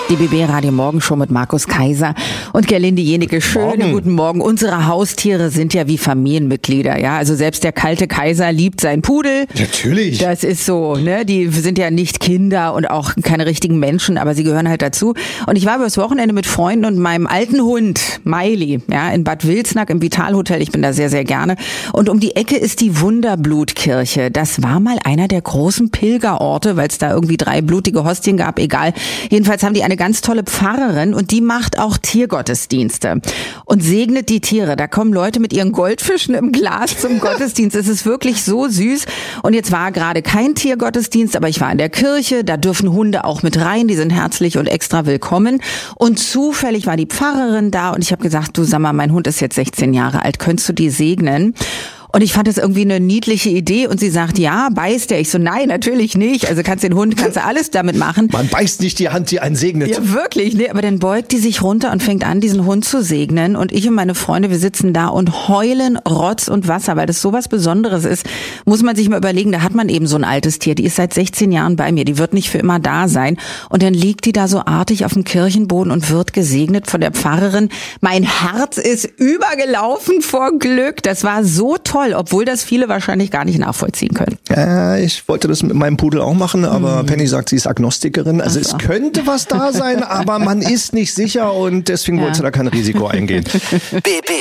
Die BB Radio Morgenshow mit Markus Kaiser und Gerlinde Jenike. Schönen guten Morgen. Unsere Haustiere sind ja wie Familienmitglieder, ja. Also selbst der kalte Kaiser liebt seinen Pudel. Natürlich. Das ist so, ne. Die sind ja nicht Kinder und auch keine richtigen Menschen, aber sie gehören halt dazu. Und ich war übers Wochenende mit Freunden und meinem alten Hund, Miley, ja, in Bad Wilsnack im Vitalhotel. Ich bin da sehr, sehr gerne. Und um die Ecke ist die Wunderblutkirche. Das war mal einer der großen Pilgerorte, weil es da irgendwie 3 blutige Hostien gab, egal. Jedenfalls haben die eine ganz tolle Pfarrerin und die macht auch Tiergottesdienste und segnet die Tiere. Da kommen Leute mit ihren Goldfischen im Glas zum Gottesdienst. Es ist wirklich so süß. Und jetzt war gerade kein Tiergottesdienst, aber ich war in der Kirche. Da dürfen Hunde auch mit rein. Die sind herzlich und extra willkommen. Und zufällig war die Pfarrerin da und ich habe gesagt, du sag mal, mein Hund ist jetzt 16 Jahre alt. Könntest du die segnen? Und ich fand das irgendwie eine niedliche Idee und sie sagt, ja, beißt der? Ich so, nein, natürlich nicht. Also kannst du alles damit machen. Man beißt nicht die Hand, die einen segnet. Ja, wirklich, ne? Aber dann beugt die sich runter und fängt an, diesen Hund zu segnen. Und ich und meine Freunde, wir sitzen da und heulen Rotz und Wasser, weil das sowas Besonderes ist. Muss man sich mal überlegen, da hat man eben so ein altes Tier. Die ist seit 16 Jahren bei mir. Die wird nicht für immer da sein. Und dann liegt die da so artig auf dem Kirchenboden und wird gesegnet von der Pfarrerin. Mein Herz ist übergelaufen vor Glück. Das war so toll. Obwohl das viele wahrscheinlich gar nicht nachvollziehen können. Ich wollte das mit meinem Pudel auch machen, aber Penny sagt, sie ist Agnostikerin. Also es könnte was da sein, aber man ist nicht sicher und deswegen wollte sie da kein Risiko eingehen.